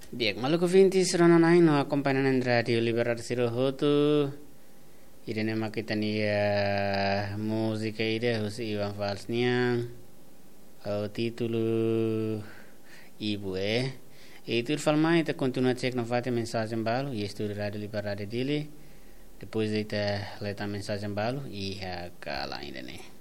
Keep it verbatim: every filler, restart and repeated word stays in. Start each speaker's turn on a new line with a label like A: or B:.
A: Biak maluco ouvintes, Ronanai no acompanhando Radio Liberdade Sirohoto. Irene makitania música ide husi Iwan Falsniang. O título Ibu eh. E tudo falmai te continua cek no fate mensagem balo e estudo Radio Liberdade dele. Depois de te letar mensagem balo e a cala ainda né.